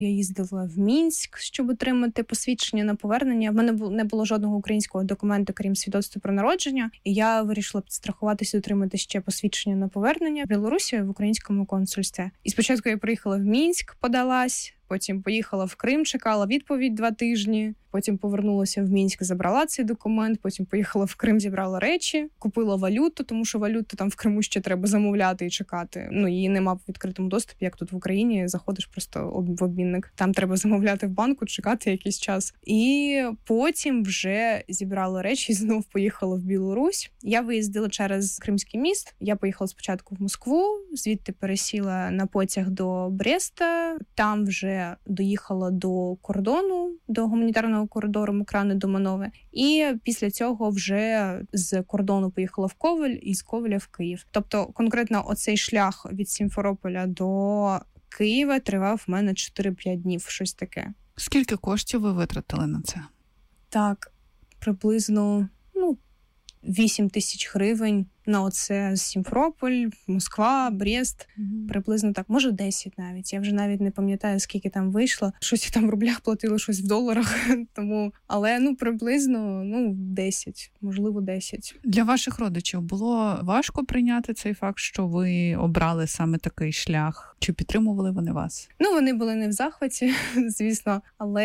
Я їздила в Мінськ, щоб отримати посвідчення на повернення. В мене не було жодного українського документу, крім свідоцтва про народження. І я вирішила підстрахуватися, отримати ще посвідчення на повернення в Білорусі в українському консульстві. І спочатку я приїхала в Мінськ, подалась. Потім поїхала в Крим, чекала відповідь 2 тижні. Потім повернулася в Мінськ, забрала цей документ. Потім поїхала в Крим, зібрала речі, купила валюту, тому що валюту там в Криму ще треба замовляти і чекати. Її нема в відкритому доступі, як тут в Україні. Заходиш просто в обмінник. Там треба замовляти в банку, чекати якийсь час. І потім вже зібрала речі і знов поїхала в Білорусь. Я виїздила через Кримський міст. Я поїхала спочатку в Москву, звідти пересіла на потяг до Бреста. Там вже доїхала до кордону, до гуманітарного коридору Мокрани до Манови. І після цього вже з кордону поїхала в Ковель і з Ковеля в Київ. Тобто конкретно оцей шлях від Сімферополя до Києва тривав в мене 4-5 днів, щось таке. Скільки коштів ви витратили на це? Так, приблизно 8 тисяч гривень на оце Сімферополь, Москва, Брест. Приблизно так. Може 10 навіть. Я вже навіть не пам'ятаю, скільки там вийшло. Щось я там в рублях платила, щось в доларах. Тому, але приблизно 10, можливо 10. Для ваших родичів було важко прийняти цей факт, що ви обрали саме такий шлях? Чи підтримували вони вас? Вони були не в захваті, звісно.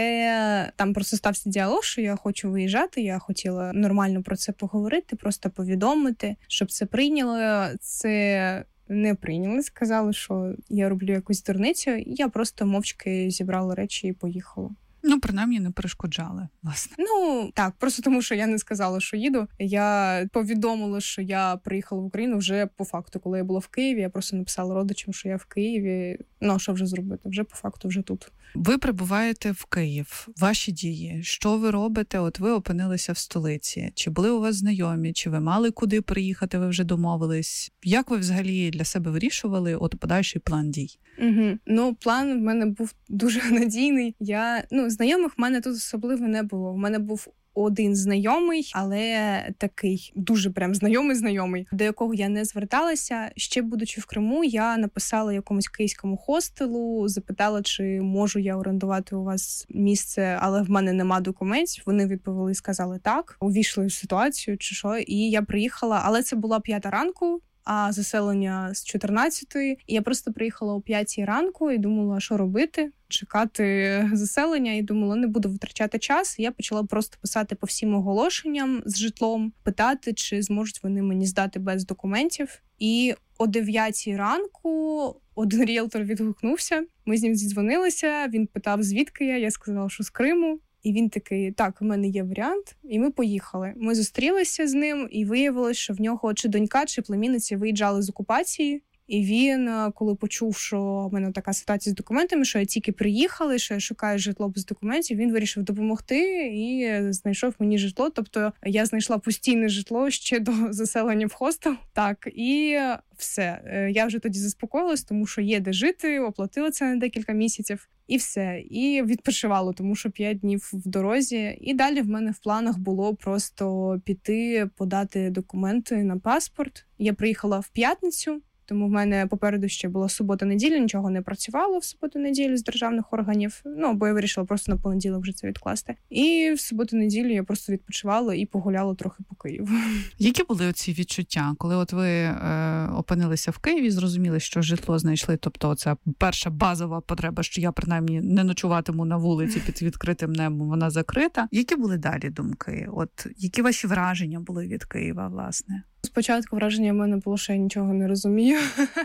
Але там просто стався діалог, що я хочу виїжджати. Я хотіла нормально про це поговорити, просто повідомити, щоб це прийняли. Це не прийняли. Сказали, що я роблю якусь дурницю. Я просто мовчки зібрала речі і поїхала. Принаймні не перешкоджали, власне. Так, просто тому, що я не сказала, що їду. Я повідомила, що я приїхала в Україну вже по факту. Коли я була в Києві, я просто написала родичам, що я в Києві. Що вже зробити? Вже по факту, вже тут. Ви прибуваєте в Київ. Ваші дії. Що ви робите? От ви опинилися в столиці. Чи були у вас знайомі? Чи ви мали куди приїхати? Ви вже домовились? Як ви взагалі для себе вирішували подальший план дій? План в мене був дуже надійний. Знайомих в мене тут особливо не було. В мене був один знайомий, але такий дуже прям знайомий, до якого я не зверталася. Ще будучи в Криму, я написала якомусь київському хостелу, запитала, чи можу я орендувати у вас місце, але в мене нема документів. Вони відповіли, сказали так, увійшли в ситуацію чи що. І я приїхала, але це була 5 ранку. А заселення з 14-ї. І я просто приїхала о 5 ранку і думала, що робити, чекати заселення. І думала, не буду витрачати час. І я почала просто писати по всім оголошенням з житлом, питати, чи зможуть вони мені здати без документів. І о 9 ранку один ріелтор відгукнувся. Ми з ним зідзвонилися, він питав, звідки я. Я сказала, що з Криму. І він такий, так, у мене є варіант, і ми поїхали. Ми зустрілися з ним, і виявилось, що в нього чи донька, чи племінниця виїжджали з окупації. І він, коли почув, що в мене така ситуація з документами, що я тільки приїхала, що я шукаю житло без документів, він вирішив допомогти і знайшов мені житло. Тобто я знайшла постійне житло ще до заселення в хостел. Так, і все. Я вже тоді заспокоїлась, тому що є де жити, оплатила це на декілька місяців. І все. І відпочивала, тому що 5 днів в дорозі. І далі в мене в планах було просто піти, подати документи на паспорт. Я приїхала в п'ятницю. Тому в мене попереду ще була субота-неділя, нічого не працювало в суботу-неділю з державних органів. Бо я вирішила просто на понеділок вже це відкласти. І в суботу-неділю я просто відпочивала і погуляла трохи по Києву. Які були оці відчуття, коли ви опинилися в Києві, зрозуміли, що житло знайшли, тобто це перша базова потреба, що я принаймні не ночуватиму на вулиці під відкритим небом, вона закрита. Які були далі думки? Які ваші враження були від Києва, власне? Спочатку враження в мене було, що я нічого не розумію.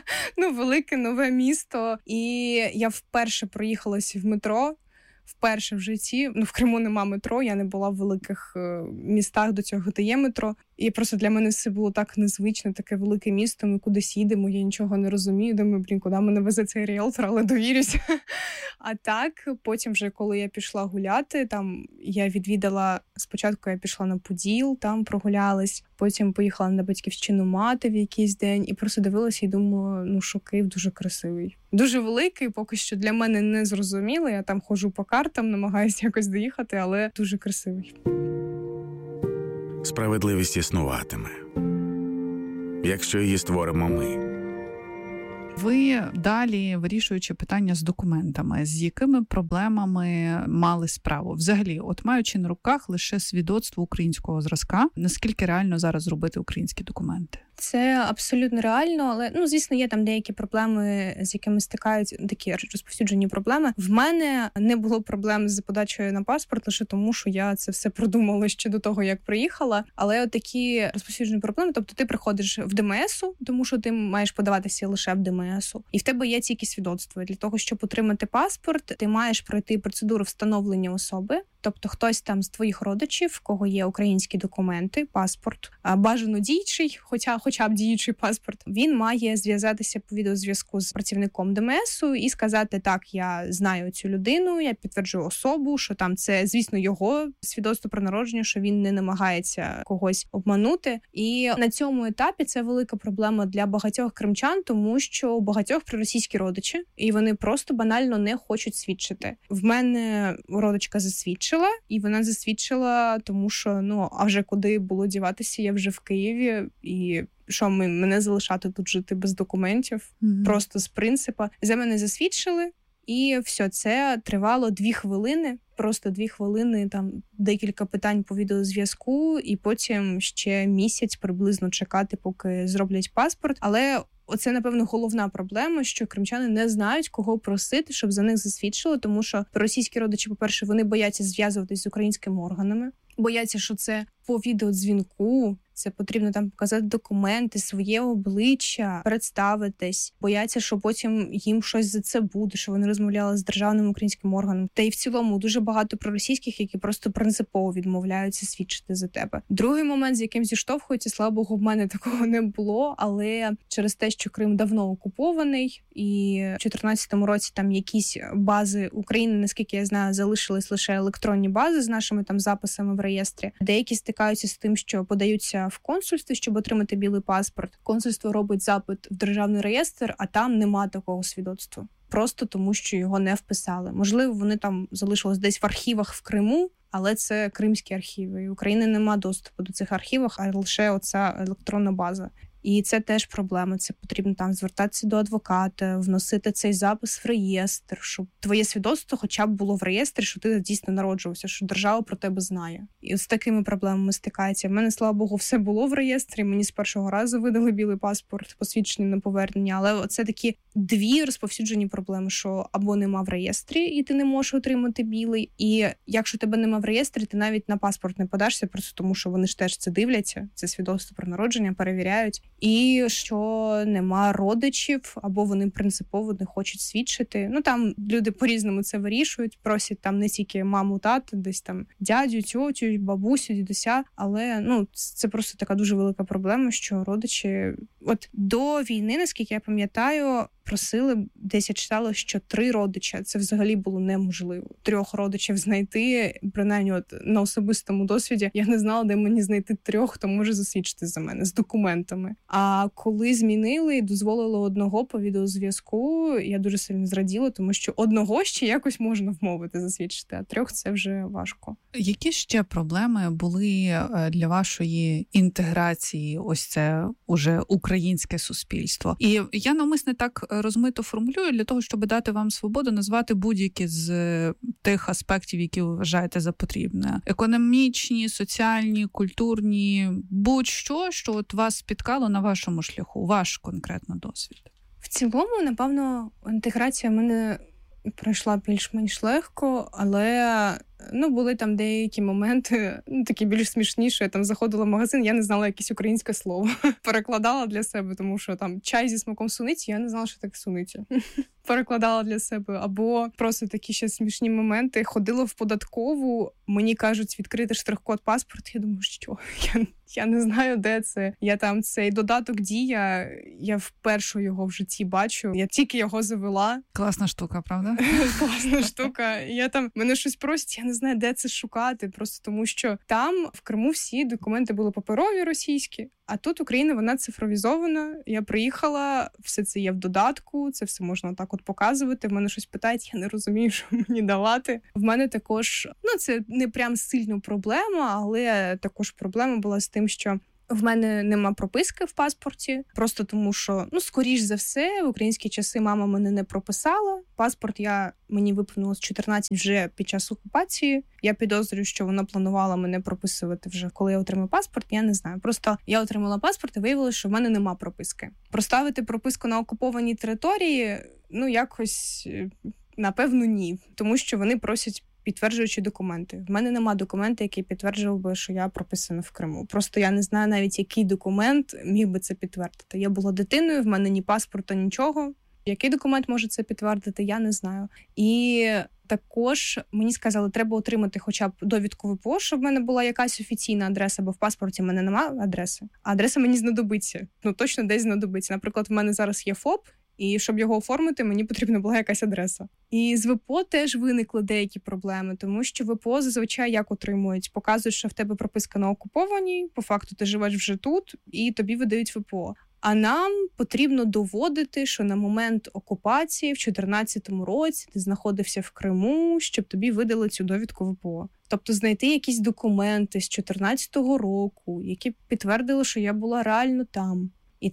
Велике, нове місто. І я вперше проїхалася в метро. Вперше в житті. В Криму нема метро, я не була в великих містах до цього, де є метро. І просто для мене все було так незвично, таке велике місто, ми кудись їдемо, я нічого не розумію. Думаю, куди мене везе цей ріелтор, але довірюся. А так, потім вже, коли я пішла гуляти, там я відвідала, спочатку я пішла на Поділ, там прогулялась, потім поїхала на Батьківщину мати в якийсь день і просто дивилася і думала, що Київ дуже красивий. Дуже великий, поки що для мене не зрозуміло, я там ходжу по картам, намагаюся якось доїхати, але дуже красивий. Справедливість існуватиме, якщо її створимо ми. Ви далі, вирішуючи питання з документами, з якими проблемами мали справу? Взагалі, от маючи на руках лише свідоцтво українського зразка, наскільки реально зараз зробити українські документи? Це абсолютно реально, але, звісно, є там деякі проблеми, з якими стикаються, такі розповсюджені проблеми. В мене не було проблем з подачею на паспорт, лише тому, що я це все продумала ще до того, як приїхала. Але от такі розповсюджені проблеми, тобто ти приходиш в ДМС-у, тому що ти маєш подаватися лише в ДМС-у, і в тебе є тільки свідоцтво. Для того, щоб отримати паспорт, ти маєш пройти процедуру встановлення особи. Тобто хтось там з твоїх родичів, в кого є українські документи, паспорт, бажано діючий, хоча б діючий паспорт, він має зв'язатися по відеозв'язку з працівником ДМСу і сказати: так, я знаю цю людину, я підтверджую особу, що там це, звісно, його свідоцтво про народження, що він не намагається когось обманути. І на цьому етапі це велика проблема для багатьох кримчан, тому що у багатьох проросійські родичі, і вони просто банально не хочуть свідчити. В мене родичка засвідчила, і вона засвідчила, тому що, а вже куди було діватися, я вже в Києві, і що мене залишати тут жити без документів, просто з принципу. За мене засвідчили, і все, це тривало 2 хвилини, просто 2 хвилини, там декілька питань по відеозв'язку, і потім ще місяць приблизно чекати, поки зроблять паспорт. Але оце, напевно, головна проблема, що кримчани не знають, кого просити, щоб за них засвідчили, тому що російські родичі, по-перше, вони бояться зв'язуватись з українськими органами, бояться, що це по відеодзвінку, це потрібно там показати документи, своє обличчя, представитись, бояться, що потім їм щось за це буде, що вони розмовляли з державним українським органом. Та й в цілому дуже багато проросійських, які просто принципово відмовляються свідчити за тебе. Другий момент, з яким зіштовхуються, слава Богу, в мене такого не було, але через те, що Крим давно окупований, і в 2014 році там якісь бази України, наскільки я знаю, залишились лише електронні бази з нашими там записами в реєстрі. Деякі стикаються з тим, що подаються в консульстві, щоб отримати білий паспорт. Консульство робить запит в державний реєстр, а там нема такого свідоцтва. Просто тому, що його не вписали. Можливо, вони там залишились десь в архівах в Криму, але це кримські архіви. І України нема доступу до цих архівів, а лише оця електронна база. І це теж проблема. Це потрібно там звертатися до адвоката, вносити цей запис в реєстр, щоб твоє свідоцтво хоча б було в реєстрі, що ти дійсно народжувався, що держава про тебе знає. І з такими проблемами стикається. В мене, слава Богу, все було в реєстрі, мені з першого разу видали білий паспорт, посвідчений на повернення. Але це такі 2 розповсюджені проблеми, що або нема в реєстрі, і ти не можеш отримати білий, і якщо тебе нема в реєстрі, ти навіть на паспорт не подашся, просто тому що вони ж теж це дивляться, це свідоцтво про народження, перевіряють. І що нема родичів, або вони принципово не хочуть свідчити. Там люди по-різному це вирішують, просять там не тільки маму, тату, десь там дядю, тьотю, бабусю, дідуся, але це просто така дуже велика проблема, що родичі... От до війни, наскільки я пам'ятаю, просили, десь я читала, що 3 родича. Це взагалі було неможливо. 3 родичів знайти, принаймні от на особистому досвіді, я не знала, де мені знайти 3, хто може засвідчити за мене з документами. А коли змінили і дозволили 1 по відеозв'язку, я дуже сильно зраділа, тому що 1 ще якось можна вмовити засвідчити, а 3 це вже важко. Які ще проблеми були для вашої інтеграції, ось це уже українське суспільство? І я навмисне так розмито формулюю для того, щоб дати вам свободу назвати будь-які з тих аспектів, які ви вважаєте за потрібне. Економічні, соціальні, культурні, будь-що, що от вас спіткало на вашому шляху, ваш конкретно досвід. В цілому, напевно, інтеграція в мене пройшла більш-менш легко, але були там деякі моменти, такі більш смішні, що я там заходила в магазин, я не знала якесь українське слово. Перекладала для себе, тому що там чай зі смаком суниці, я не знала, що таке суниця. Перекладала для себе. Або просто такі ще смішні моменти. Ходила в податкову, мені кажуть відкрити штрих-код паспорт. Я думаю, що? Я не знаю, де це. Я там цей додаток Дія, я вперше його в житті бачу. Я тільки його завела. Класна штука, правда? Класна штука. Мене щось просять, я не знаю, де це шукати. Просто тому, що там в Криму всі документи були паперові російські, а тут Україна, вона цифровізована. Я приїхала, все це є в додатку, це все можна так от показувати. В мене щось питають, я не розумію, що мені давати. В мене також, це не прям сильно проблема, але також проблема була з тим, що В мене нема прописки в паспорті, просто тому що, скоріш за все, в українські часи мама мене не прописала. Паспорт мені виповнилось 14 вже під час окупації. Я підозрюю, що вона планувала мене прописувати вже, коли я отримаю паспорт, я не знаю. Просто я отримала паспорт і виявилося, що в мене нема прописки. Проставити прописку на окупованій території, якось, напевно, ні. Тому що вони просять підтверджуючі документи. В мене нема документа, який підтверджував би, що я прописана в Криму. Просто я не знаю навіть, який документ міг би це підтвердити. Я була дитиною, в мене ні паспорта, нічого. Який документ може це підтвердити, я не знаю. І також мені сказали, треба отримати хоча б довідку ВПО, щоб в мене була якась офіційна адреса, бо в паспорті в мене немає адреси. А адреса мені знадобиться. Точно десь знадобиться. Наприклад, в мене зараз є ФОП, і щоб його оформити, мені потрібна була якась адреса. І з ВПО теж виникли деякі проблеми, тому що ВПО зазвичай як отримують? Показують, що в тебе прописка на окупованій, по факту ти живеш вже тут, і тобі видають ВПО. А нам потрібно доводити, що на момент окупації в 2014 році ти знаходився в Криму, щоб тобі видали цю довідку ВПО. Тобто знайти якісь документи з 2014 року, які підтвердили, що я була реально там. І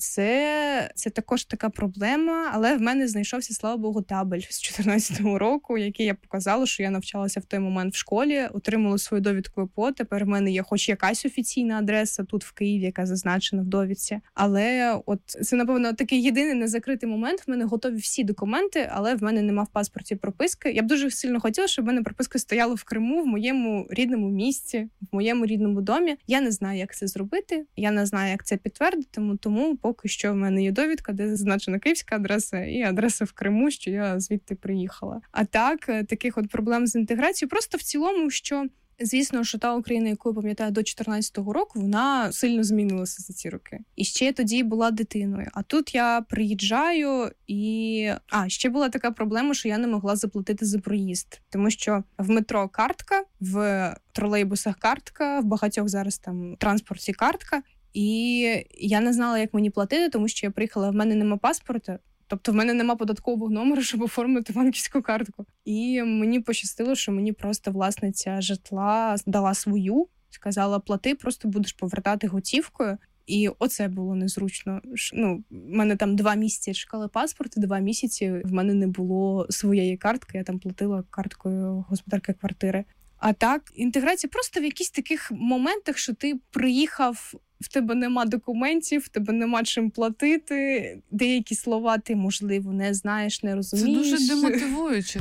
це також така проблема, але в мене знайшовся, слава Богу, табель з 2014 року, який я показала, що я навчалася в той момент в школі, отримала свою довідку ВПО, тепер в мене є хоч якась офіційна адреса тут в Києві, яка зазначена в довідці. Але це, напевно, такий єдиний незакритий момент. В мене готові всі документи, але в мене нема в паспорті прописки. Я б дуже сильно хотіла, щоб в мене прописка стояла в Криму, в моєму рідному місті, в моєму рідному домі. Я не знаю, як це зробити, я не знаю, як це підтвердити, тому поки що в мене є довідка, де зазначена київська адреса і адреса в Криму, що я звідти приїхала. А так, таких от проблем з інтеграцією просто в цілому, що, звісно, що та Україна, яку я пам'ятаю до 2014 року, вона сильно змінилася за ці роки. І ще я тоді була дитиною. А тут я приїжджаю і... ще була така проблема, що я не могла заплатити за проїзд. Тому що в метро картка, в тролейбусах картка, в багатьох зараз там транспорті картка. І я не знала, як мені платити, тому що я приїхала, в мене нема паспорта, тобто в мене нема податкового номеру, щоб оформити банківську картку. І мені пощастило, що мені просто власниця житла дала свою, сказала, плати, просто будеш повертати готівкою. І оце було незручно. В мене там 2 місяці чекали паспорт, і 2 місяці в мене не було своєї картки, я там платила карткою господарки квартири. А так, інтеграція просто в якісь таких моментах, що ти приїхав, в тебе нема документів, в тебе нема чим платити, деякі слова ти, можливо, не знаєш, не розумієш. Це дуже демотивуюче.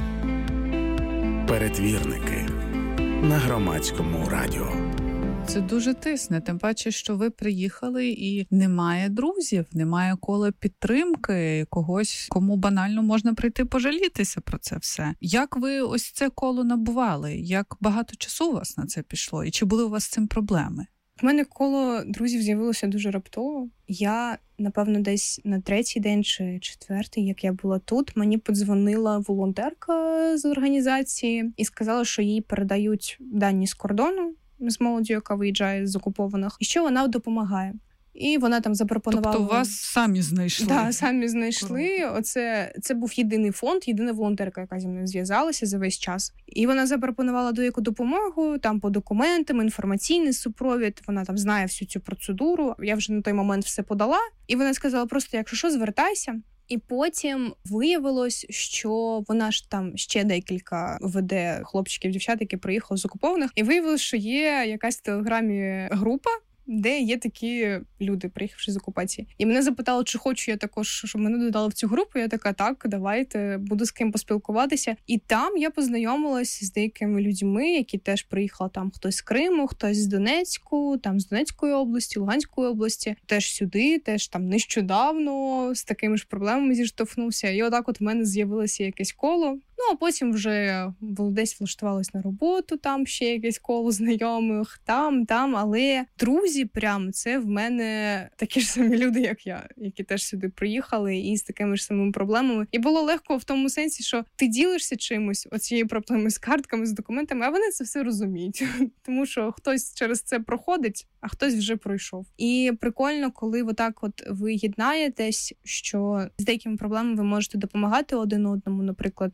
Перетвірники на Громадському радіо. Це дуже тисне, тим паче, що ви приїхали і немає друзів, немає кола підтримки, когось, кому банально можна прийти пожалітися про це все. Як ви ось це коло набували? Як багато часу у вас на це пішло? І чи були у вас з цим проблеми? У мене коло друзів з'явилося дуже раптово. Я, напевно, десь на 3-й день чи 4-й, як я була тут, мені подзвонила волонтерка з організації і сказала, що їй передають дані з кордону, з молоддю, яка виїжджає з окупованих, і що вона допомагає. І вона там запропонувала... Тобто вас самі знайшли? Так, самі знайшли. Це був єдиний фонд, єдина волонтерка, яка зі мною зв'язалася за весь час. І вона запропонувала деяку допомогу, там по документам, інформаційний супровід. Вона там знає всю цю процедуру. Я вже на той момент все подала. І вона сказала просто, якщо що, звертайся. І потім виявилось, що вона ж там ще декілька веде хлопчиків, дівчат, які приїхали з окупованих. І виявилось, що є якась в Телеграмі група, де є такі люди, приїхавши з окупації. І мене запитали, чи хочу я також, щоб мене додали в цю групу. Я така, так, давайте, буду з ким поспілкуватися. І там я познайомилась з деякими людьми, які теж приїхали, там хтось з Криму, хтось з Донецьку, там з Донецької області, Луганської області, теж сюди, теж там нещодавно з такими ж проблемами зіштовхнувся. І отак от в мене з'явилося якесь коло. А потім вже десь влаштувалась на роботу, там ще якесь коло знайомих, там, але друзі прям це в мене такі ж самі люди, як я, які теж сюди приїхали і з такими ж самими проблемами. І було легко в тому сенсі, що ти ділишся чимось, оцією проблемою з картками, з документами, а вони це все розуміють. Тому що хтось через це проходить, а хтось вже пройшов. І прикольно, коли отак от ви єднаєтесь, що з деякими проблемами ви можете допомагати один одному, наприклад, порадити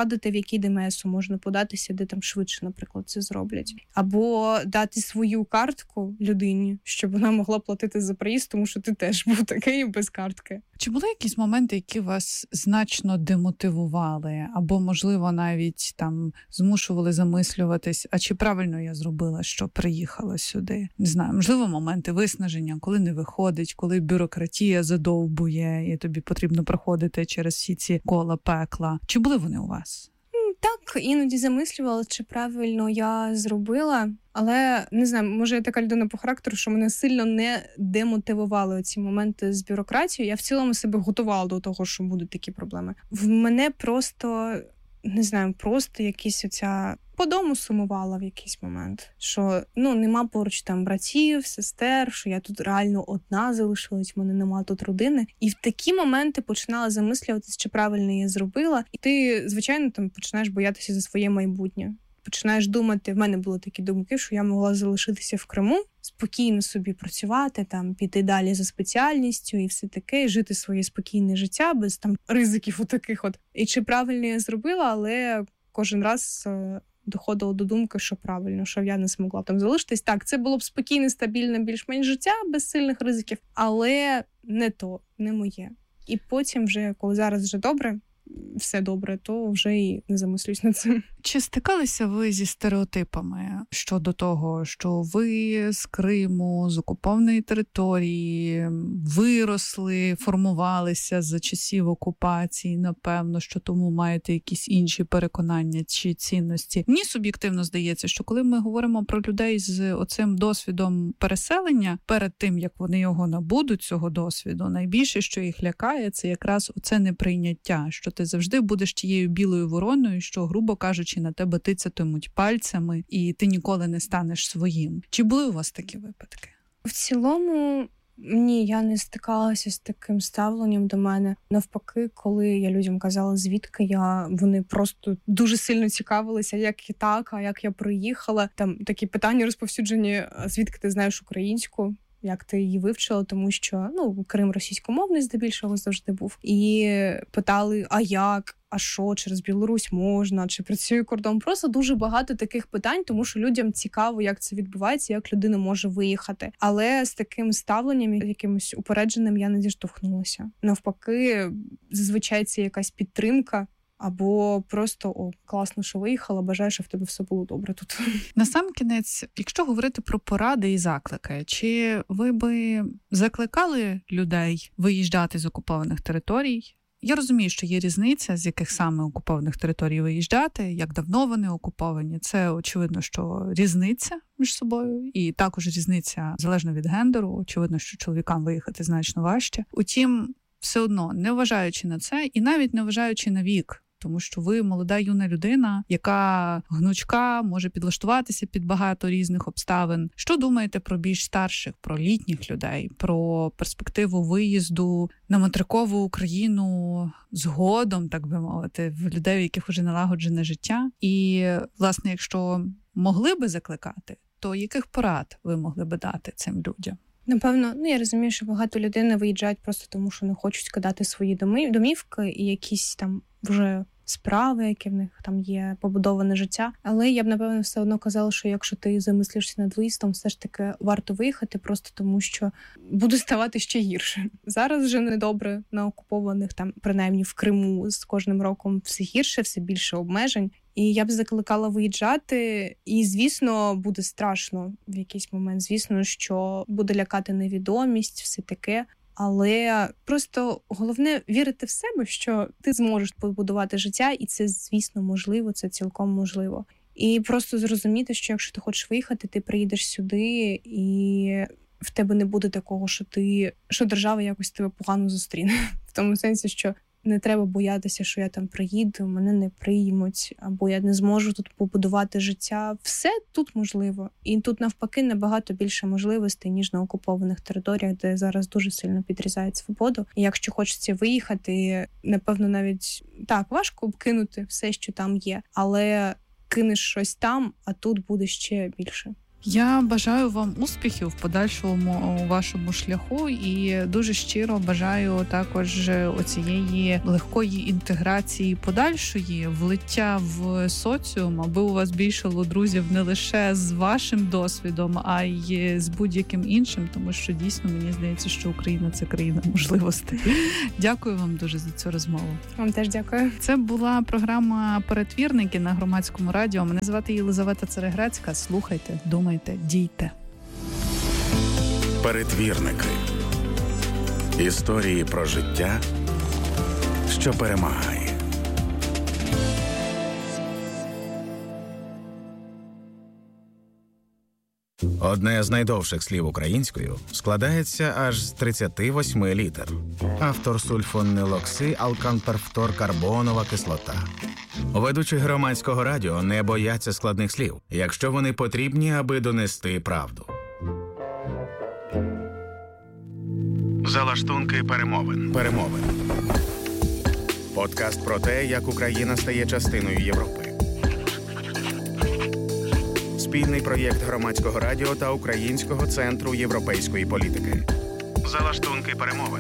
порадити, в який ДМС можна податися, де там швидше, наприклад, це зроблять. Або дати свою картку людині, щоб вона могла платити за проїзд, тому що ти теж був такий без картки. Чи були якісь моменти, які вас значно демотивували? Або, можливо, навіть там змушували замислюватись, а чи правильно я зробила, що приїхала сюди? Не знаю, можливо, моменти виснаження, коли не виходить, коли бюрократія задовбує, і тобі потрібно проходити через всі ці кола пекла. Чи були вони у вас? Так, іноді замислювала, чи правильно я зробила, але, не знаю, може я така людина по характеру, що мене сильно не демотивували ці моменти з бюрократією. Я в цілому себе готувала до того, що будуть такі проблеми. В мене просто, не знаю, просто якісь оця по дому сумувала в якийсь момент, що, нема поруч там братів, сестер, що я тут реально одна залишилась, в мене нема тут родини. І в такі моменти починала замислюватися, чи правильно я зробила. І ти, звичайно, там починаєш боятися за своє майбутнє. Починаєш думати, в мене були такі думки, що я могла залишитися в Криму, спокійно собі працювати, там піти далі за спеціальністю і все таке, і жити своє спокійне життя без там ризиків отаких от. І чи правильно я зробила, але кожен раз доходило до думки, що правильно, що я не змогла там залишитись. Так, це було б спокійне, стабільне, більш-менш життя без сильних ризиків, але не то, не моє. І потім вже, коли зараз вже добре, все добре, то вже і не замислюсь над цим. Чи стикалися ви зі стереотипами щодо того, що ви з Криму, з окупованої території, виросли, формувалися за часів окупації, напевно, що тому маєте якісь інші переконання чи цінності? Мені суб'єктивно здається, що коли ми говоримо про людей з оцим досвідом переселення, перед тим, як вони його набудуть, цього досвіду, найбільше, що їх лякає, це якраз оце неприйняття, що ти завжди будеш тією білою вороною, що, грубо кажучи, на тебе тицятимуть пальцями, і ти ніколи не станеш своїм. Чи були у вас такі випадки? В цілому, ні, я не стикалася з таким ставленням до мене. Навпаки, коли я людям казала, звідки я, вони просто дуже сильно цікавилися, як і так, а як я приїхала. Там такі питання розповсюджені, звідки ти знаєш українську? Як ти її вивчила, тому що, Крим російськомовний здебільшого завжди був. І питали, а як, а що, через Білорусь можна, чи працює кордон. Просто дуже багато таких питань, тому що людям цікаво, як це відбувається, як людина може виїхати. Але з таким ставленням, якимось упередженим, я не зіштовхнулася. Навпаки, зазвичай це якась підтримка, або просто, класно, що виїхала, бажаю, щоб в тебе все було добре тут. Насамкінець, якщо говорити про поради і заклики, чи ви би закликали людей виїжджати з окупованих територій? Я розумію, що є різниця, з яких саме окупованих територій виїжджати, як давно вони окуповані. Це, очевидно, що різниця між собою. І також різниця залежно від гендеру. Очевидно, що чоловікам виїхати значно важче. Утім, все одно, не вважаючи на це і навіть не вважаючи на вік, тому що ви молода юна людина, яка гнучка, може підлаштуватися під багато різних обставин. Що думаєте про більш старших, про літніх людей, про перспективу виїзду на материкову Україну згодом, так би мовити, в людей, у яких вже налагоджене життя? І, власне, якщо могли би закликати, то яких порад ви могли би дати цим людям? Напевно, я розумію, що багато людей виїжджають просто тому, що не хочуть кидати свої домівки і якісь там вже справи, які в них там є, побудоване життя. Але я б, напевно, все одно казала, що якщо ти замислишся над виїздом, все ж таки варто виїхати, просто тому що буде ставати ще гірше. Зараз вже недобре на окупованих, там, принаймні в Криму, з кожним роком все гірше, все більше обмежень. І я б закликала виїжджати, і, звісно, буде страшно в якийсь момент. Звісно, що буде лякати невідомість, все таке. Але просто головне вірити в себе, що ти зможеш побудувати життя, і це, звісно, можливо, це цілком можливо. І просто зрозуміти, що якщо ти хочеш виїхати, ти приїдеш сюди, і в тебе не буде такого, що держава якось тебе погано зустріне. В тому сенсі, що не треба боятися, що я там приїду, мене не приймуть, або я не зможу тут побудувати життя. Все тут можливо. І тут, навпаки, набагато більше можливостей, ніж на окупованих територіях, де зараз дуже сильно підрізають свободу. І якщо хочеться виїхати, напевно, навіть так, важко обкинути все, що там є. Але кинеш щось там, а тут буде ще більше. Я бажаю вам успіхів в подальшому вашому шляху і дуже щиро бажаю також оцієї легкої інтеграції подальшої, влиття в соціум, аби у вас більше було друзів не лише з вашим досвідом, а й з будь-яким іншим, тому що дійсно мені здається, що Україна – це країна можливостей. Дякую вам дуже за цю розмову. Вам теж дякую. Це була програма «Перетвірники» на Громадському радіо. Мене звати Єлизавета Цереграцька. Слухайте, думайте, дійте. Перетвірники. Історії про життя, що перемагає. Одне з найдовших слів українською складається аж з 38 літер. Автор сульфонилоксиалканперфторкарбонова кислота. Ведучі Громадського радіо не бояться складних слів, якщо вони потрібні, аби донести правду. Залаштунки перемовин. Подкаст про те, як Україна стає частиною Європи. Спільний проєкт Громадського радіо та Українського центру європейської політики. Залаштунки перемовин.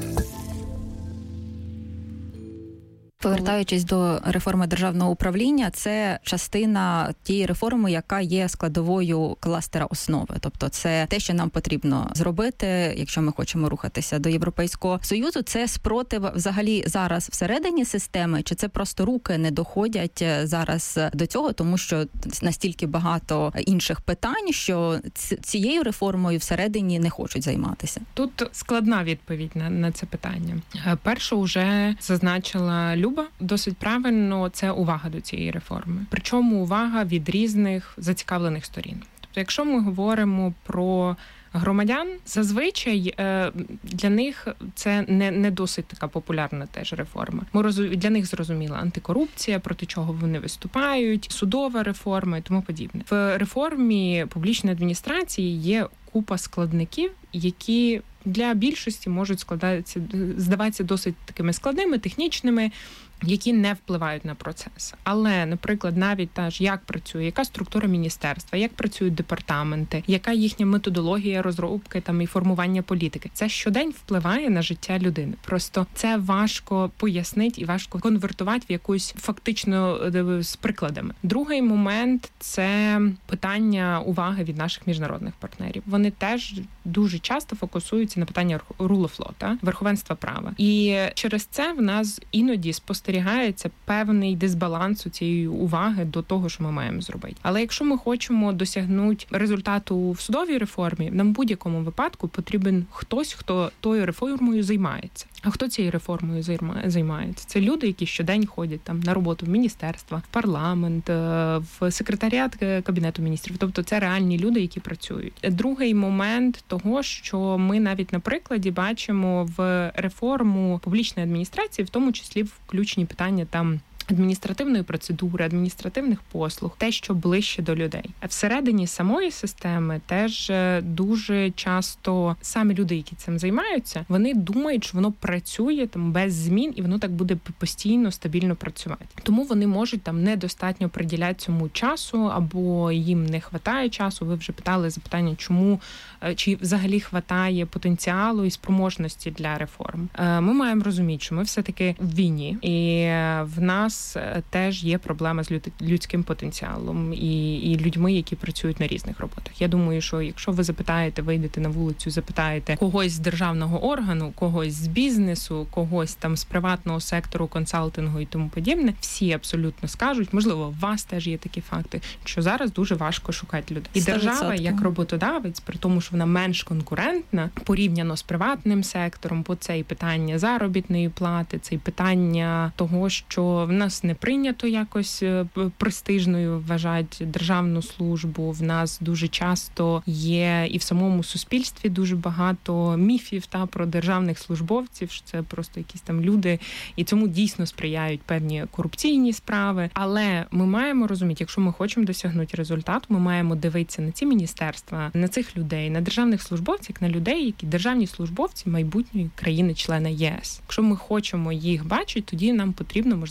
Повертаючись до реформи державного управління, це частина тієї реформи, яка є складовою кластера основи. Тобто це те, що нам потрібно зробити, якщо ми хочемо рухатися до Європейського Союзу. Це спротив взагалі зараз всередині системи, чи це просто руки не доходять зараз до цього, тому що настільки багато інших питань, що цією реформою всередині не хочуть займатися? Тут складна відповідь на це питання. Першу вже зазначила Люба досить правильно, це увага до цієї реформи. Причому увага від різних зацікавлених сторін. Тобто, якщо ми говоримо про громадян, зазвичай для них це не досить така популярна теж реформа. Для них зрозуміла антикорупція, проти чого вони виступають, судова реформа і тому подібне. В реформі публічної адміністрації є купа складників, які для більшості можуть здаватися досить такими складними, технічними, які не впливають на процес. Але, наприклад, навіть як працює, яка структура міністерства, як працюють департаменти, яка їхня методологія розробки і формування політики. Це щодень впливає на життя людини. Просто це важко пояснити і важко конвертувати в якусь фактично з прикладами. Другий момент – це питання уваги від наших міжнародних партнерів. Вони теж дуже часто фокусуються на питання rule of law, верховенства права. І через це в нас іноді спостерігається певний дисбаланс у цієї уваги до того, що ми маємо зробити. Але якщо ми хочемо досягнути результату в судовій реформі, нам в будь-якому випадку потрібен хтось, хто тою реформою займається. А хто цією реформою займається? Це люди, які щодень ходять на роботу в міністерства, в парламент, в секретаріат Кабінету міністрів. Тобто це реальні люди, які працюють. Другий момент того, що ми навіть на прикладі бачимо в реформу публічної адміністрації, в тому числі включені питання адміністративної процедури, адміністративних послуг, те, що ближче до людей. А всередині самої системи теж дуже часто самі люди, які цим займаються, вони думають, що воно працює без змін, і воно так буде постійно, стабільно працювати. Тому вони можуть недостатньо приділяти цьому часу, або їм не вистачає часу. Ви вже питали запитання, чому, чи взагалі вистачає потенціалу і спроможності для реформ. Ми маємо розуміти, що ми все-таки в війні, і в нас теж є проблема з людським потенціалом і людьми, які працюють на різних роботах. Я думаю, що якщо ви вийдете на вулицю, запитаєте когось з державного органу, когось з бізнесу, когось з приватного сектору, консалтингу і тому подібне, всі абсолютно скажуть, можливо, у вас теж є такі факти, що зараз дуже важко шукати людей. І 100%. Держава, як роботодавець, при тому, що вона менш конкурентна, порівняно з приватним сектором, бо це і питання заробітної плати, це і питання того, що в нас не прийнято якось престижною вважати державну службу. В нас дуже часто є і в самому суспільстві дуже багато міфів про державних службовців, що це просто якісь люди, і цьому дійсно сприяють певні корупційні справи. Але ми маємо розуміти, якщо ми хочемо досягнути результату, ми маємо дивитися на ці міністерства, на цих людей, на державних службовців, як на людей, які державні службовці майбутньої країни-члена ЄС. Якщо ми хочемо їх бачити, тоді нам потрібно, можливо, десь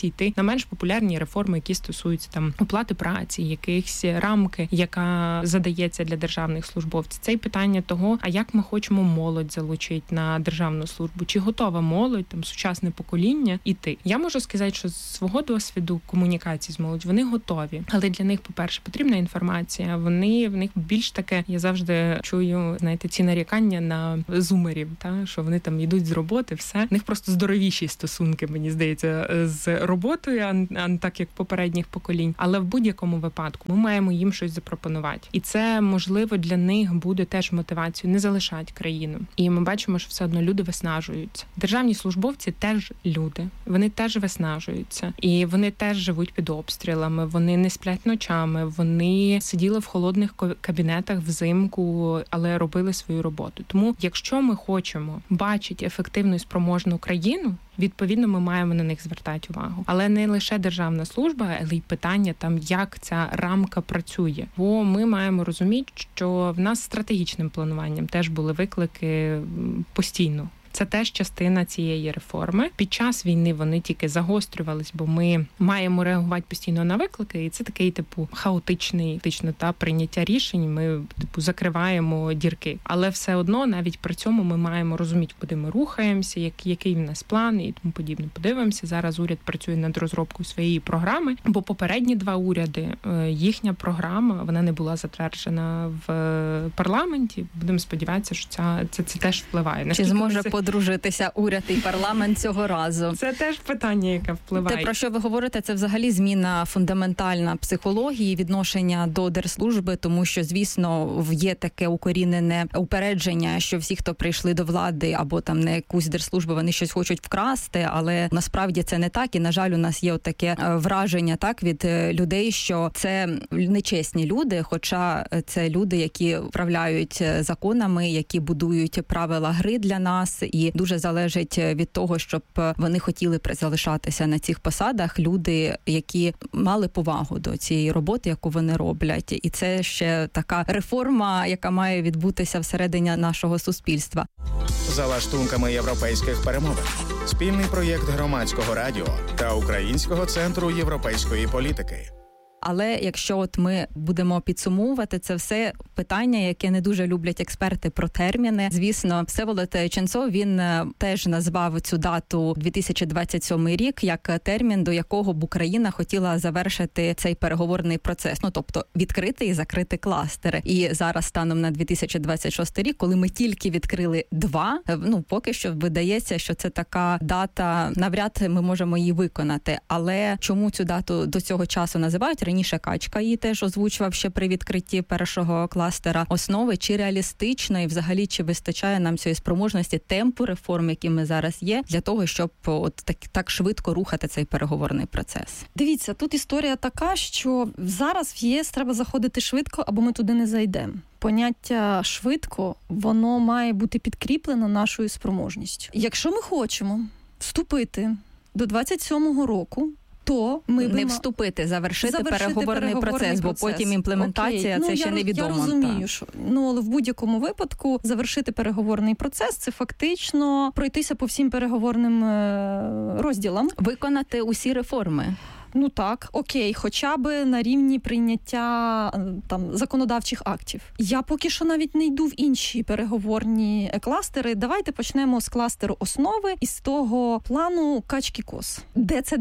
інформації, йти на менш популярні реформи, які стосуються там оплати праці, якихось рамки, яка задається для державних службовців. Це й питання того, а як ми хочемо молодь залучити на державну службу, чи готова молодь, там сучасне покоління іти. Я можу сказати, що з свого досвіду комунікації з молодь вони готові, але для них, по-перше, потрібна інформація. В них більш таке, я завжди чую, знаєте, ці нарікання на зумерів, що вони там йдуть з роботи, все. В них просто здоровіші стосунки, мені здається, з роботою, а не так, як попередніх поколінь. Але в будь-якому випадку ми маємо їм щось запропонувати. І це, можливо, для них буде теж мотивацією не залишати країну. І ми бачимо, що все одно люди виснажуються. Державні службовці теж люди. Вони теж виснажуються. І вони теж живуть під обстрілами, вони не сплять ночами, вони сиділи в холодних кабінетах взимку, але робили свою роботу. Тому, якщо ми хочемо бачити ефективну і спроможну країну, відповідно, ми маємо на них звертати увагу. Але не лише державна служба, але й питання там, як ця рамка працює. Бо ми маємо розуміти, що в нас стратегічним плануванням теж були виклики постійно. Це теж частина цієї реформи. Під час війни вони тільки загострювались, бо ми маємо реагувати постійно на виклики, і це такий, хаотичний прийняття рішень. Ми, закриваємо дірки. Але все одно, навіть при цьому ми маємо розуміти, куди ми рухаємося, який в нас план і тому подібне. Подивимося, зараз уряд працює над розробкою своєї програми, бо попередні два уряди, їхня програма, вона не була затверджена в парламенті. Будемо сподіватися, що це теж впливає. Чи зможе подружитися уряд і парламент цього разу? Це теж питання, яке впливає. Те, про що ви говорите, це взагалі зміна фундаментальна психології, відношення до держслужби, тому що, звісно, є таке укорінене упередження, що всі, хто прийшли до влади або там на якусь держслужбу, вони щось хочуть вкрасти, але насправді це не так. І, на жаль, у нас є таке враження від людей, що це нечесні люди, хоча це люди, які управляють законами, які будують правила гри для нас, і дуже залежить від того, щоб вони хотіли залишатися на цих посадах, люди, які мали повагу до цієї роботи, яку вони роблять. І це ще така реформа, яка має відбутися всередині нашого суспільства. За лаштунками європейських перемовин. Спільний проєкт Громадського радіо та Українського центру європейської політики. Але якщо ми будемо підсумовувати це все питання, яке не дуже люблять експерти про терміни. Звісно, Всеволод Ченцов, він теж назвав цю дату 2027 рік як термін, до якого б Україна хотіла завершити цей переговорний процес. Тобто відкрити і закрити кластери. І зараз станом на 2026 рік, коли ми тільки відкрили два, поки що видається, що це така дата, навряд ми можемо її виконати. Але чому цю дату до цього часу називають? Раніше Качка її теж озвучував ще при відкритті першого кластера основи. Чи реалістично і взагалі чи вистачає нам цієї спроможності темпу реформ, які ми зараз є, для того, щоб так швидко рухати цей переговорний процес? Дивіться, тут історія така, що зараз в ЄС треба заходити швидко, або ми туди не зайдемо. Поняття «швидко», воно має бути підкріплено нашою спроможністю. Якщо ми хочемо вступити до 27-го року, то ми не вступити, завершити переговорний процес, бо потім імплементація, це ще невідомо. Я розумію, що але в будь-якому випадку завершити переговорний процес – це фактично пройтися по всім переговорним розділам. Виконати усі реформи. Так, окей, хоча б на рівні прийняття законодавчих актів. Я поки що навіть не йду в інші переговорні кластери. Давайте почнемо з кластеру основи і з того плану Качки-Кос, де це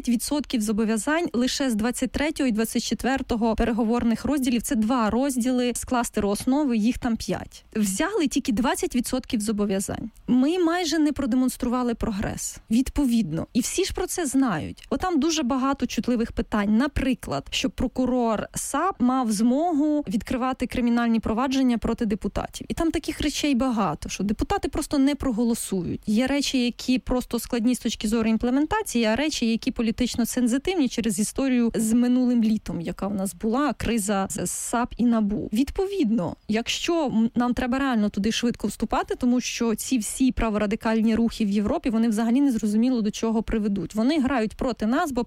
20% зобов'язань лише з 23-го і 24-го переговорних розділів. Це 2 розділи з кластеру основи, їх там 5. Взяли тільки 20% зобов'язань. Ми майже не продемонстрували прогрес. Відповідно. І всі ж про це знають. Там дуже багато чутливих питань. Наприклад, щоб прокурор САП мав змогу відкривати кримінальні провадження проти депутатів. І там таких речей багато, що депутати просто не проголосують. Є речі, які просто складні з точки зору імплементації, а речі, які політично сензитивні через історію з минулим літом, яка в нас була, криза з САП і НАБУ. Відповідно, якщо нам треба реально туди швидко вступати, тому що ці всі праворадикальні рухи в Європі, вони взагалі не зрозуміло до чого приведуть. Вони грають проти нас, бо праворадикальні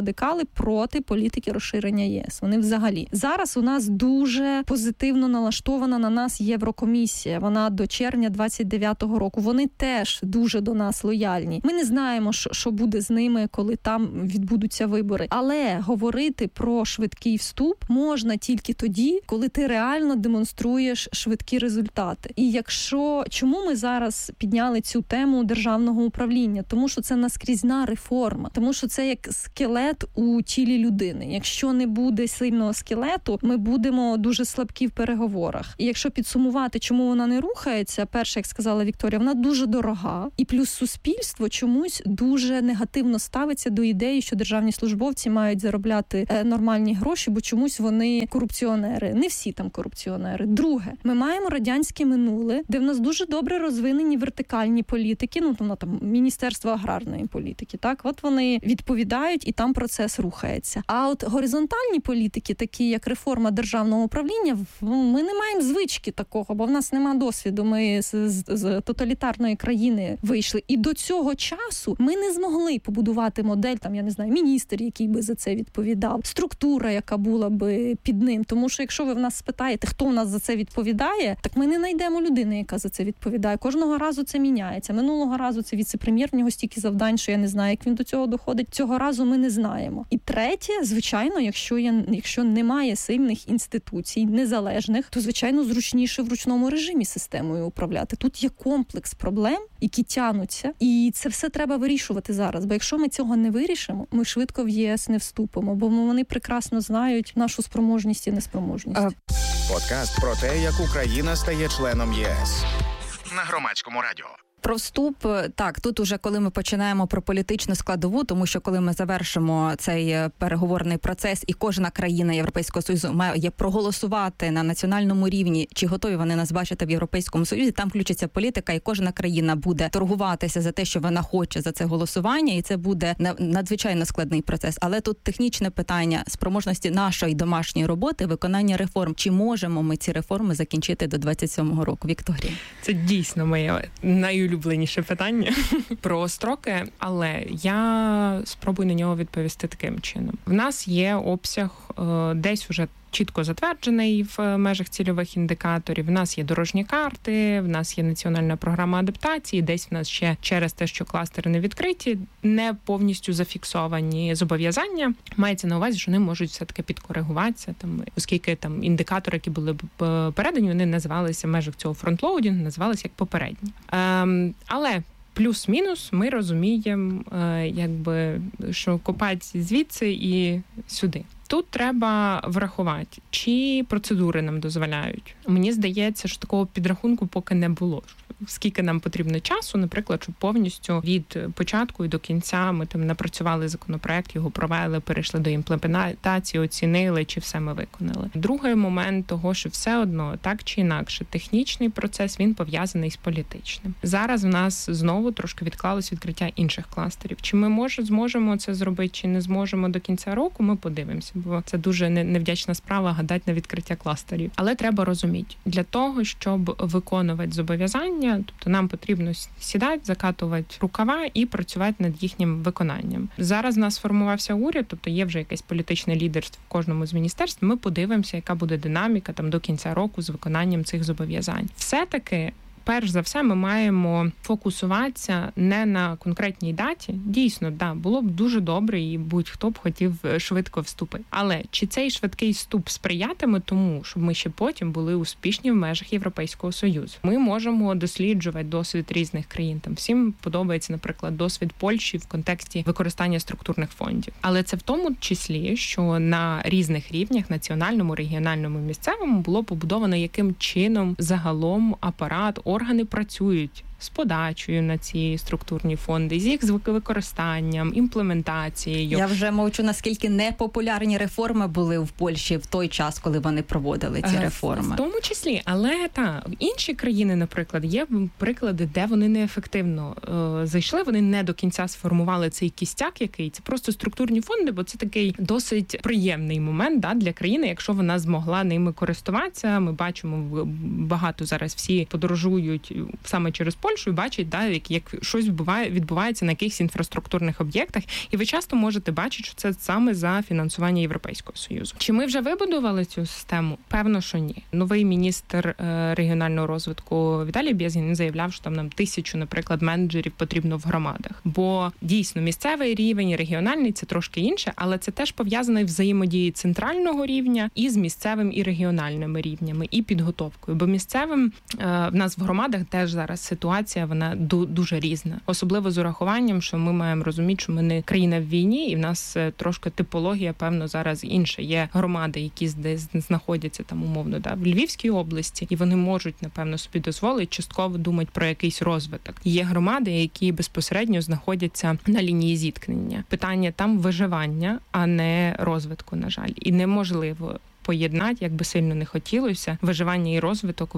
радикали проти політики розширення ЄС. Вони взагалі. Зараз у нас дуже позитивно налаштована на нас Єврокомісія. Вона до червня 29-го року. Вони теж дуже до нас лояльні. Ми не знаємо, що буде з ними, коли там відбудуться вибори. Але говорити про швидкий вступ можна тільки тоді, коли ти реально демонструєш швидкі результати. І чому ми зараз підняли цю тему державного управління? Тому що це наскрізна реформа. Тому що це як скелет у тілі людини. Якщо не буде сильного скелету, ми будемо дуже слабкі в переговорах. І якщо підсумувати, чому вона не рухається, перше, як сказала Вікторія, вона дуже дорога. І плюс суспільство чомусь дуже негативно ставиться до ідеї, що державні службовці мають заробляти нормальні гроші, бо чомусь вони корупціонери. Не всі там корупціонери. Друге, ми маємо радянське минуле, де в нас дуже добре розвинені вертикальні політики, там Міністерство аграрної політики, так? От вони відповідають, і там процес рухається. А от горизонтальні політики, такі як реформа державного управління, ми не маємо звички такого, бо в нас нема досвіду. Ми з тоталітарної країни вийшли. І до цього часу ми не змогли побудувати модель, міністр, який би за це відповідав, структура, яка була би під ним. Тому що якщо ви в нас спитаєте, хто в нас за це відповідає, так ми не знайдемо людини, яка за це відповідає. Кожного разу це міняється. Минулого разу це віце-прем'єр, в нього стільки завдань, що я не знаю, як він до цього доходить. Цього разу ми не знаємо. І третє, звичайно, якщо немає сильних інституцій, незалежних, то, звичайно, зручніше в ручному режимі системою управляти. Тут є комплекс проблем, які тянуться, і це все треба вирішувати зараз. Бо якщо ми цього не вирішимо, ми швидко в ЄС не вступимо, бо вони прекрасно знають нашу спроможність і неспроможність. Подкаст про те, як Україна стає членом ЄС. На Громадському радіо. Про вступ, так, тут уже коли ми починаємо про політичну складову, тому що коли ми завершимо цей переговорний процес і кожна країна Європейського Союзу має проголосувати на національному рівні, чи готові вони нас бачити в Європейському Союзі, там включиться політика, і кожна країна буде торгуватися за те, що вона хоче за це голосування, і це буде надзвичайно складний процес. Але тут технічне питання спроможності нашої домашньої роботи, виконання реформ. Чи можемо ми ці реформи закінчити до 27-го року? Вікторія? Це дійсно моє найулюбленіше питання про строки, але я спробую на нього відповісти таким чином. В нас є обсяг десь уже чітко затверджений в межах цільових індикаторів. В нас є дорожні карти, в нас є національна програма адаптації, десь в нас ще через те, що кластери не відкриті, не повністю зафіксовані зобов'язання. Мається на увазі, що вони можуть все-таки підкоригуватися, оскільки індикатори, які були передані, вони називалися в межах цього фронтлоудінгу, називалися як попередні. Але плюс-мінус ми розуміємо, що копать звідси і сюди. Тут треба врахувати, чи процедури нам дозволяють. Мені здається, що такого підрахунку поки не було. Скільки нам потрібно часу, наприклад, щоб повністю від початку і до кінця ми напрацювали законопроект, його провели, перейшли до імплементації, оцінили, чи все ми виконали. Другий момент того, що все одно, так чи інакше, технічний процес, він пов'язаний з політичним. Зараз в нас знову трошки відклалось відкриття інших кластерів. Чи ми зможемо це зробити, чи не зможемо до кінця року, ми подивимося. Бо це дуже невдячна справа гадати на відкриття кластерів. Але треба розуміти, для того, щоб виконувати зобов'язання, тобто нам потрібно сідати, закатувати рукава і працювати над їхнім виконанням. Зараз в нас сформувався уряд, тобто є вже якесь політичне лідерство в кожному з міністерств. Ми подивимося, яка буде динаміка до кінця року з виконанням цих зобов'язань. Все-таки перш за все, ми маємо фокусуватися не на конкретній даті. Дійсно, було б дуже добре, і будь-хто б хотів швидко вступити. Але чи цей швидкий вступ сприятиме тому, щоб ми ще потім були успішні в межах Європейського Союзу? Ми можемо досліджувати досвід різних країн. Всім подобається, наприклад, досвід Польщі в контексті використання структурних фондів. Але це в тому числі, що на різних рівнях, національному, регіональному, місцевому, було побудовано, яким чином загалом апарат, органи працюють з подачею на ці структурні фонди, з їх використанням, імплементацією. Я вже мовчу, наскільки непопулярні реформи були в Польщі в той час, коли вони проводили ці реформи. В тому числі, але в інші країни, наприклад, є приклади, де вони неефективно зайшли, вони не до кінця сформували цей кістяк, який це просто структурні фонди, бо це такий досить приємний момент для країни, якщо вона змогла ними користуватися. Ми бачимо, багато зараз всі подорожують саме через Польщу, Польщу і бачить, як щось відбувається на якихось інфраструктурних об'єктах, і ви часто можете бачити, що це саме за фінансування Європейського Союзу. Чи ми вже вибудували цю систему? Певно, що ні. Новий міністр регіонального розвитку Віталій Безгін заявляв, що там нам 1000, наприклад, менеджерів потрібно в громадах. Бо дійсно місцевий рівень, регіональний – це трошки інше, але це теж пов'язано і взаємодії центрального рівня і з місцевим і регіональними рівнями, і підготовкою. Бо місцевим в нас в громадах теж зараз ситуація, вона дуже різна. Особливо з урахуванням, що ми маємо розуміти, що ми не країна в війні, і в нас трошки типологія, певно, зараз інша. Є громади, які десь знаходяться там умовно в Львівській області, і вони можуть, напевно, собі дозволити частково думати про якийсь розвиток. Є громади, які безпосередньо знаходяться на лінії зіткнення. Питання там виживання, а не розвитку, на жаль. І неможливо поєднати, як би сильно не хотілося, виживання і розвиток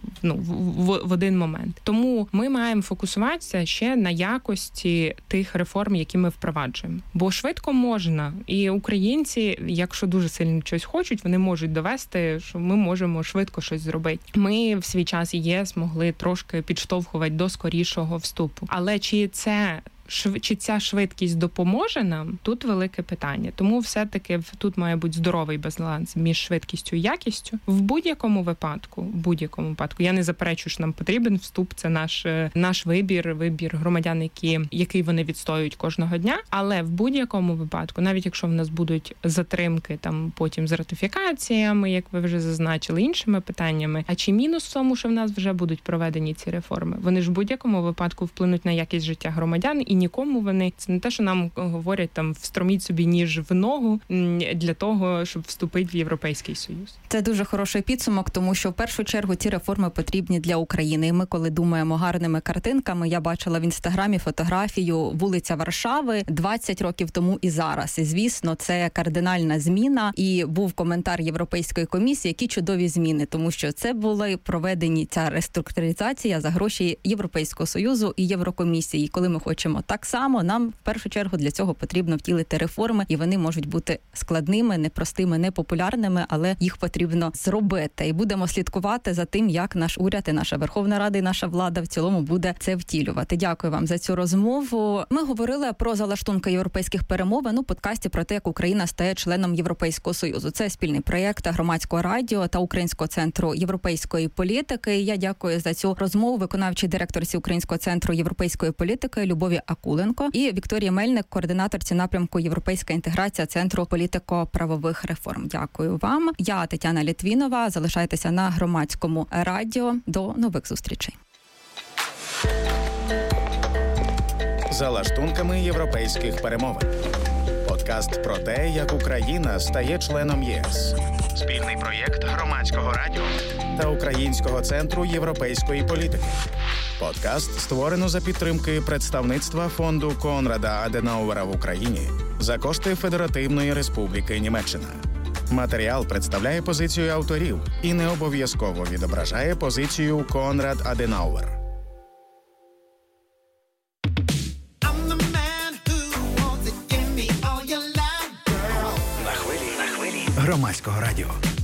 в один момент. Тому ми маємо фокусуватися ще на якості тих реформ, які ми впроваджуємо. Бо швидко можна. І українці, якщо дуже сильно щось хочуть, вони можуть довести, що ми можемо швидко щось зробити. Ми в свій час і ЄС могли трошки підштовхувати до скорішого вступу. Але чи ця швидкість допоможе нам? Тут велике питання. Тому все-таки тут має бути здоровий баланс між швидкістю і якістю. В будь-якому випадку, я не заперечую, що нам потрібен вступ, це наш вибір громадян, який вони відстоюють кожного дня. Але в будь-якому випадку, навіть якщо в нас будуть затримки там потім з ратифікаціями, як ви вже зазначили, іншими питаннями, а чи мінус в тому, що в нас вже будуть проведені ці реформи? Вони ж в будь-якому випадку вплинуть на якість життя громадян, і нікому вони, це не те, що нам говорять, там, встроміть собі ніж в ногу для того, щоб вступити в Європейський Союз. Це дуже хороший підсумок, тому що в першу чергу ці реформи потрібні для України. І ми, коли думаємо гарними картинками, я бачила в Інстаграмі фотографію вулиця Варшави 20 років тому і зараз. І, звісно, це кардинальна зміна. І був коментар Європейської комісії, які чудові зміни, тому що це були проведені ця реструктуризація за гроші Європейського Союзу і Єврокомісії. І коли ми хочемо так само, нам в першу чергу для цього потрібно втілити реформи, і вони можуть бути складними, непростими, непопулярними, але їх потрібно зробити. І будемо слідкувати за тим, як наш уряд і наша Верховна Рада і наша влада в цілому буде це втілювати. Дякую вам за цю розмову. Ми говорили про залаштунки європейських перемовин у подкасті про те, як Україна стає членом Європейського Союзу. Це спільний проєкт Громадського радіо та Українського центру європейської політики. Я дякую за цю розмову виконавчій директорці Українського центру європейської політики Любові Акуленко і Вікторії Мельник, координаторці напрямку Європейська інтеграція Центру політико-правових реформ. Дякую вам. Я Тетяна Літвінова. Залишайтеся на Громадському радіо. До нових зустрічей. За лаштунками європейських перемовин. Подкаст про те, як Україна стає членом єС. Спільний проєкт Громадського радіо та Українського центру європейської політики. Подкаст створено за підтримки представництва фонду Конрада Аденауера в Україні за кошти Федеративної Республіки Німеччина. Матеріал представляє позицію авторів і не обов'язково відображає позицію Конрад Аденауер. На хвилі Громадського радіо.